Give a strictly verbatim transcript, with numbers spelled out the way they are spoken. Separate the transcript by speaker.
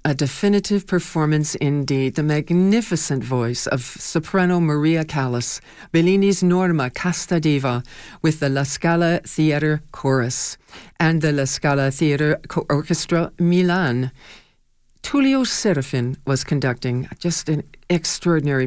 Speaker 1: A definitive performance indeed. The magnificent voice of soprano Maria Callas, Bellini's Norma Castadiva, with the La Scala Theatre Chorus and the La Scala Theatre Orchestra Milan. Tullio Serafin was conducting. Just an extraordinary